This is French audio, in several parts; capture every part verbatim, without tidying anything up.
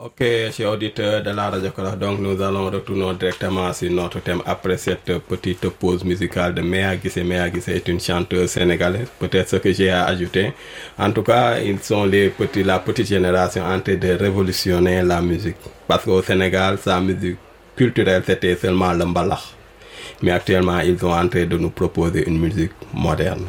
Ok, chers auditeurs de la Radio Kora, donc nous allons retourner directement sur notre thème après cette petite pause musicale de Mea Guissé. Mea Guissé est une chanteuse sénégalaise, peut-être ce que j'ai à ajouter. En tout cas, ils sont les petits, la petite génération en train de révolutionner la musique. Parce qu'au Sénégal, sa musique culturelle, c'était seulement le mbalax. Mais actuellement, ils sont en train de nous proposer une musique moderne.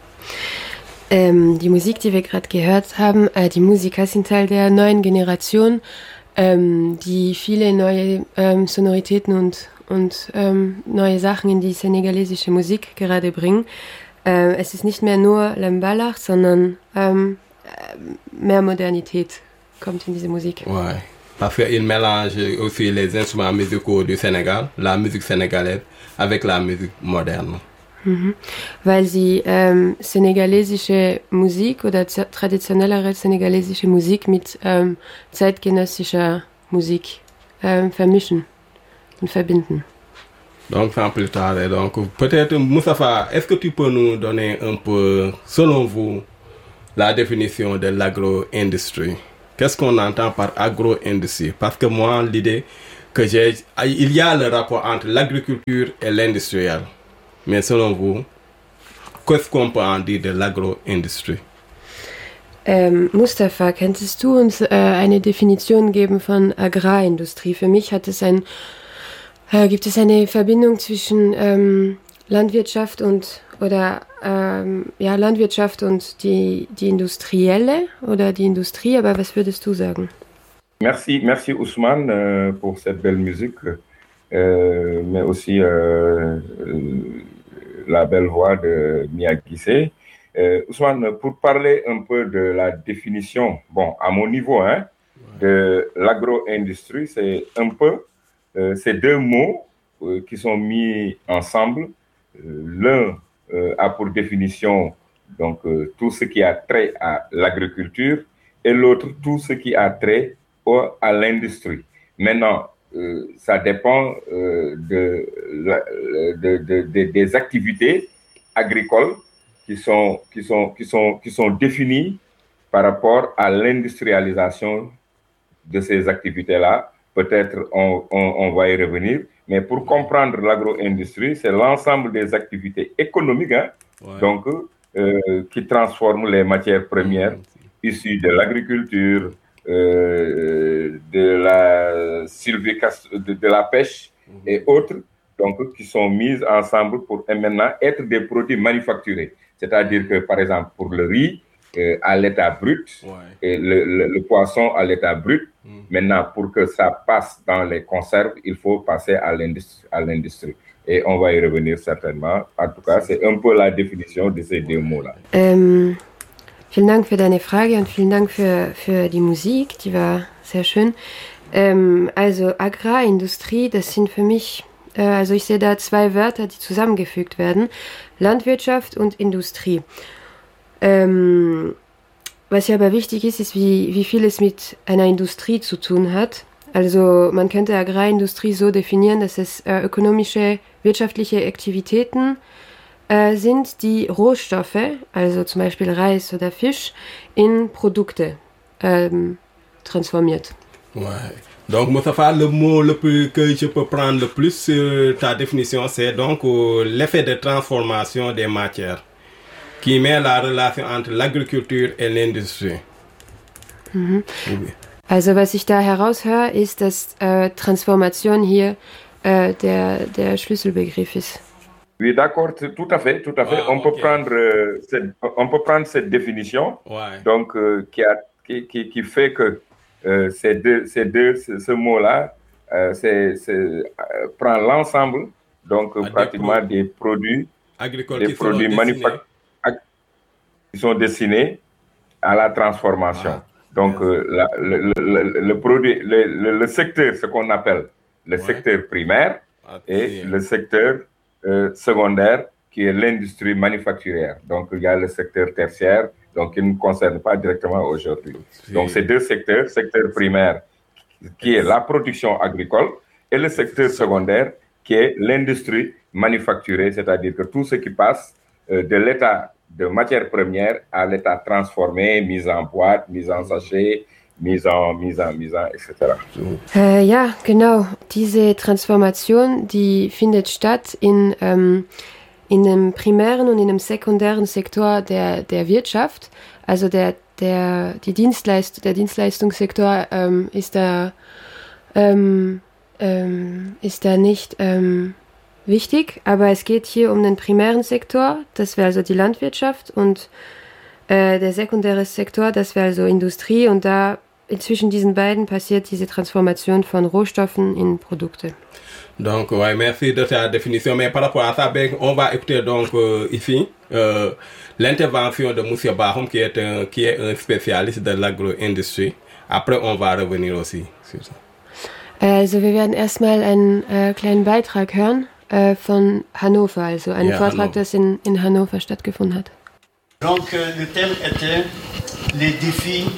Ähm, die Musik, die wir gerade gehört haben, äh, die Musiker sind Teil der neuen Generation, ähm, die viele neue ähm, Sonoritäten und, und ähm, neue Sachen in die senegalesische Musik gerade bringen. Äh, es ist nicht mehr nur Lembalach, sondern ähm, mehr Modernität kommt in diese Musik. Ouais. Parce qu'il mélange aussi les instruments musicaux du Sénégal, la musique sénégalaise, avec la musique moderne. Mhm. Weil sie ähm, senegalesische Musik oder z- traditionellere senegalesische Musik mit ähm, zeitgenössischer Musik ähm, vermischen und verbinden. Donc sans plus tarder, donc peut-être Moustapha, est-ce que tu peux nous donner un peu, selon vous, la définition de l'agro-industrie? Qu'est-ce qu'on entend par agro-industrie? Parce que moi, l'idée que j'ai, il y a le rapport entre l'agriculture et l'industriel. Mais selon vous, qu'est-ce qu'on peut en dire de l'agro-industrie? Ähm, Mustafa, könntest du uns äh, eine Definition geben von Agrarindustrie? Für mich hat es ein, äh, gibt es eine Verbindung zwischen ähm, Landwirtschaft und oder ähm, ja Landwirtschaft und die die industrielle oder die Industrie. Aber was würdest du sagen? Merci, merci Ousmane euh, pour cette belle musique, euh, mais aussi euh, la belle voix de Mea Guissé. Euh, Ousmane, pour parler un peu de la définition, bon, à mon niveau, hein, de l'agro-industrie, c'est un peu euh, ces deux mots euh, qui sont mis ensemble. Euh, l'un euh, a pour définition donc euh, tout ce qui a trait à l'agriculture et l'autre tout ce qui a trait au, à l'industrie. Maintenant, euh, ça dépend euh, de, la, de, de, de, des activités agricoles qui sont, qui sont, qui sont, qui sont définies par rapport à l'industrialisation de ces activités-là. Peut-être on, on, on va y revenir, mais pour comprendre l'agro-industrie, c'est l'ensemble des activités économiques, hein, ouais. donc, euh, qui transforment les matières premières mmh. issues de l'agriculture, euh, de la sylviculture, de, de la pêche mmh. et autres, donc, qui sont mises ensemble pour maintenant être des produits manufacturés. C'est-à-dire que, par exemple, pour le riz, euh, à l'état brut, ouais. et le, le, le poisson à l'état brut, mm. maintenant, pour que ça passe dans les conserves, il faut passer à l'industrie, à l'industrie. Et on va y revenir certainement. En tout cas, c'est un peu la définition de ces deux mots-là. Ähm, vielen Dank für deine Frage und vielen Dank für, für die Musik, die war sehr schön. Ähm, also Agrarindustrie, das sind für mich, äh, also ich sehe da zwei Wörter, die zusammengefügt werden. Landwirtschaft und Industrie. Ähm, was ja aber wichtig ist, ist, wie, wie viel es mit einer Industrie zu tun hat. Also man könnte Agrarindustrie so definieren, dass es äh, ökonomische, wirtschaftliche Aktivitäten äh, sind, die Rohstoffe, also zum Beispiel Reis oder Fisch, in Produkte ähm, transformiert. Ouais. Donc, Moustapha, le mot le plus, que je peux prendre le plus sur ta définition, c'est donc euh, l'effet de transformation des matières qui met la relation entre l'agriculture et l'industrie. Mhm. Oui. Also, was ich da heraushöre, ist, dass äh, Transformation hier äh, der, der Schlüsselbegriff ist. Oui, d'accord, tout à fait, tout à fait. Ah, on, okay. peut prendre, euh, cette, on peut prendre cette définition, ouais. donc, euh, qui, a, qui, qui, qui fait que Euh, ces deux, ces deux, ce, ce mot-là, euh, c'est, c'est, euh, prend l'ensemble, donc ah, pratiquement des, pro- des produits, agricoles des qui produits manufacturés qui sont destinés à la transformation. Ah, donc yes. euh, la, le, le, le, produit, le, le, le secteur, ce qu'on appelle le ouais. secteur primaire, ah, et le secteur euh, secondaire, qui est l'industrie manufacturière. Donc il y a le secteur tertiaire, donc qui ne nous concerne pas directement aujourd'hui. Oui. Donc, ces deux secteurs, secteur primaire, qui est la production agricole, et le secteur secondaire, qui est l'industrie manufacturée, c'est-à-dire que tout ce qui passe euh, de l'état de matière première à l'état transformé, mis en boîte, mis en sachet, mise en, mise en, mise en, et cetera. Äh, ja, genau. Diese Transformation, die findet statt in, ähm, in einem primären und in einem sekundären Sektor der, der Wirtschaft. Also der, der, die Dienstleist der Dienstleistungssektor ähm, ist da, ähm, ähm, ist da nicht ähm, wichtig, aber es geht hier um den primären Sektor, das wäre also die Landwirtschaft, und äh, der sekundäre Sektor, das wäre also Industrie, und da zwischen diesen beiden passiert diese Transformation von Rohstoffen in Produkte. Donc, ouais, merci de ta définition. Mais par rapport à ça, ben, on va écouter donc euh, ici euh, l'intervention de Monsieur Bahom, qui est un, qui est un spécialiste de l'agro-industrie. Après, on va revenir aussi sur ça. Also, wir werden erstmal einen äh, kleinen Beitrag hören äh, von Hannover, also einen Ja, Vortrag, Hannover. das in, in Hannover stattgefunden hat. Donc, euh, le thème était les défis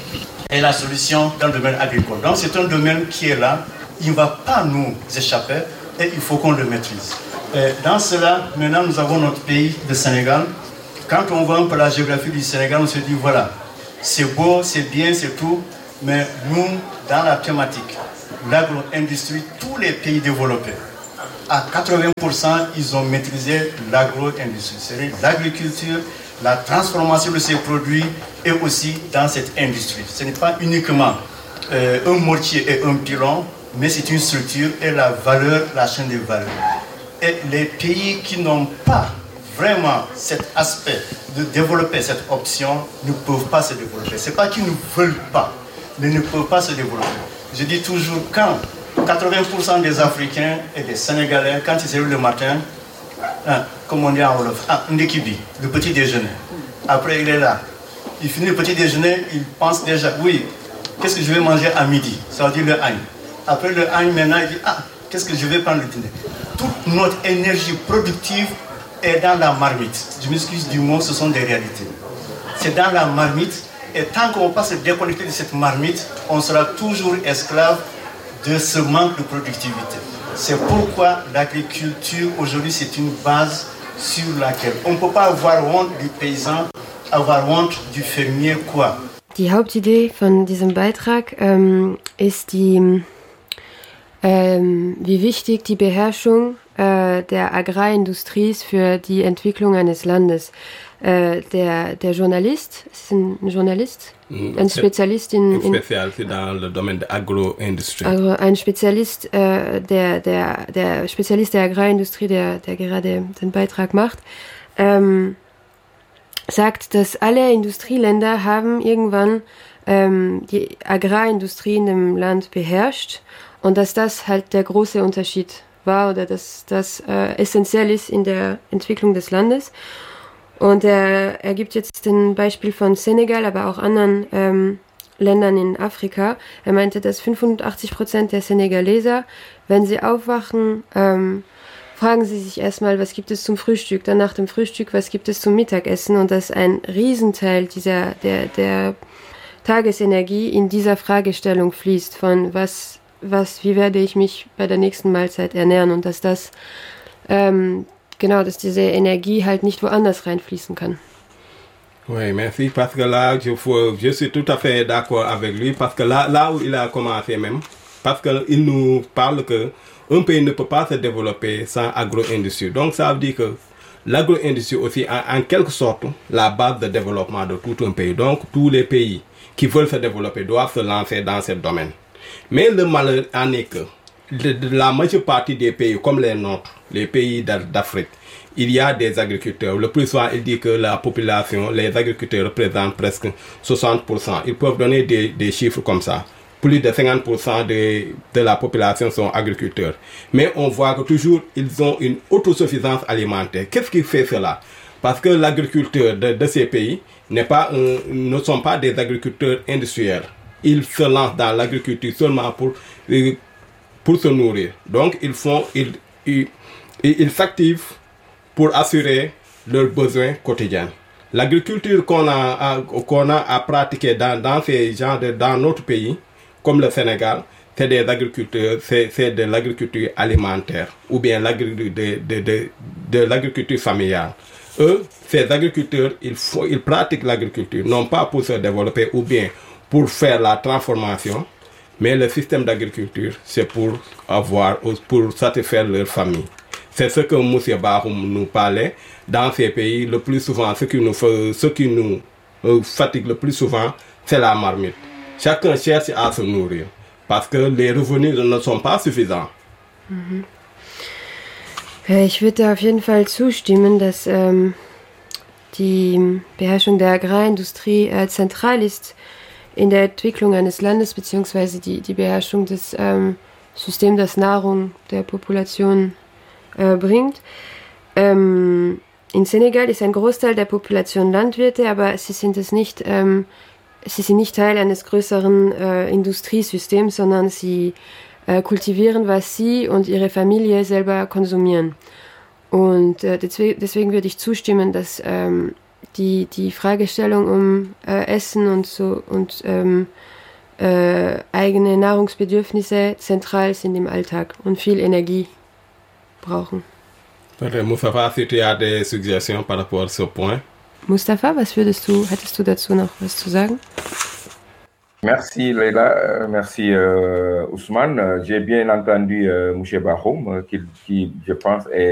et la solution dans le domaine agricole. Donc, c'est un domaine qui est là. Il ne va pas nous échapper et il faut qu'on le maîtrise. Et dans cela, maintenant, nous avons notre pays, le Sénégal. Quand on voit un peu la géographie du Sénégal, on se dit, voilà, c'est beau, c'est bien, c'est tout, mais nous, dans la thématique, l'agro-industrie, tous les pays développés, à quatre-vingts pour cent, ils ont maîtrisé l'agro-industrie, c'est-à-dire l'agriculture, la transformation de ces produits et aussi dans cette industrie. Ce n'est pas uniquement euh, un mortier et un pilon, mais c'est une structure et la valeur, la chaîne de valeur. Et les pays qui n'ont pas vraiment cet aspect de développer cette option ne peuvent pas se développer. Ce n'est pas qu'ils ne veulent pas, mais ne peuvent pas se développer. Je dis toujours, quand quatre-vingts pour cent des Africains et des Sénégalais, quand ils se lèvent le matin, hein, comme on dit en Wolof, ah, Ndekibi, le petit déjeuner. Après, il est là. Il finit le petit déjeuner, il pense déjà, oui, qu'est-ce que je vais manger à midi? Ça veut dire le agne. Après le agne, maintenant, il dit, ah, qu'est-ce que je vais prendre le dîner? Toute notre énergie productive est dans la marmite. Je m'excuse du mot, ce sont des réalités. C'est dans la marmite, et tant qu'on ne va pas se déconnecter de cette marmite, on sera toujours esclave de ce manque de productivité. C'est pourquoi l'agriculture, aujourd'hui, c'est une base sur laquelle on ne peut pas avoir honte du paysan, avoir honte du fermier, quoi. Die Hauptidee von diesem Beitrag ähm, ist die, ähm, wie wichtig die Beherrschung äh, der Agrarindustrie ist für die Entwicklung eines Landes. Äh, der, der Journalist, ist ein Journalist, ein Spezialist in, in Spécialiste dans le domaine de l'agro-industrie. also ein Spezialist, äh, der, der, der Spezialist der Agrarindustrie, der, der gerade den Beitrag macht, ähm, sagt, dass alle Industrieländer haben irgendwann ähm, die Agrarindustrie in dem Land beherrscht und dass das halt der große Unterschied war oder dass das äh, essentiell ist in der Entwicklung des Landes. Und er, er gibt jetzt ein Beispiel von Senegal, aber auch anderen ähm, Ländern in Afrika. Er meinte, dass fünfundachtzig Prozent der Senegaleser, wenn sie aufwachen, ähm, fragen sie sich erstmal, was gibt es zum Frühstück, dann nach dem Frühstück, was gibt es zum Mittagessen, und dass ein Riesenteil dieser, der, der Tagesenergie in dieser Fragestellung fließt von was, was, wie werde ich mich bei der nächsten Mahlzeit ernähren, und dass das ähm, genau, dass diese Energie halt nicht woanders reinfließen kann. Oui, merci, parce que là, je, faut, je suis tout à fait d'accord avec lui, parce que là, là où il a commencé même, parce qu'il nous parle qu'un pays ne peut pas se développer sans agro-industrie. Donc ça veut dire que l'agro-industrie aussi est en quelque sorte la base de développement de tout un pays. Donc tous les pays qui veulent se développer doivent se lancer dans ce domaine. Mais le malheur en est que de, de la majeure partie des pays comme les nôtres, les pays d'Afrique, il y a des agriculteurs. Le plus souvent, il dit que la population, les agriculteurs représentent presque soixante pour cent. Ils peuvent donner des, des chiffres comme ça. Plus de cinquante pour cent de, de la population sont agriculteurs. Mais on voit que toujours, ils ont une autosuffisance alimentaire. Qu'est-ce qui fait cela? Parce que l'agriculteur de, de ces pays n'est pas un, ne sont pas des agriculteurs industriels. Ils se lancent dans l'agriculture seulement pour, pour se nourrir. Donc, ils font, ils, ils, ils s'activent pour assurer leurs besoins quotidiens. L'agriculture qu'on a, a, qu'on a à pratiquer dans, dans ces gens de, dans notre pays, comme le Sénégal, c'est des agriculteurs, c'est, c'est de l'agriculture alimentaire ou bien de, de, de, de, de l'agriculture familiale. Eux, ces agriculteurs, ils, font, ils pratiquent l'agriculture, non pas pour se développer ou bien pour faire la transformation, mais le système d'agriculture, c'est pour avoir, pour satisfaire leur famille. C'est ce que M. Bahoum nous parlait. Dans ces pays, le plus souvent, ce qui nous, fait, ce qui nous euh, fatigue le plus souvent, c'est la marmite. Chacun cherche à se nourrir parce que les revenus ne sont pas suffisants. Mhm. Ich würde auf jeden Fall zustimmen, dass ähm, die Beherrschung der Agrarindustrie äh, zentral ist in der Entwicklung eines Landes, beziehungsweise die, die Beherrschung des ähm, Systems, das Nahrung der Population äh, bringt. Ähm, in Senegal ist ein Großteil der Population Landwirte, aber sie sind es nicht, ähm, sie sind nicht Teil eines größeren äh, Industriesystems, sondern sie äh, kultivieren, was sie und ihre Familie selber konsumieren. Und äh, deswegen, deswegen würde ich zustimmen, dass ähm, die, die Fragestellung um äh, Essen und, so, und ähm, äh, eigene Nahrungsbedürfnisse zentral sind im Alltag und viel Energie brauchen. Mustafa, si tu as des suggestions par rapport à ce point? Mustafa, was würdest du, hättest du dazu noch was zu sagen? Merci Leila, merci euh, Ousmane. J'ai bien entendu euh, M. Bahoum, qui, qui, je pense, est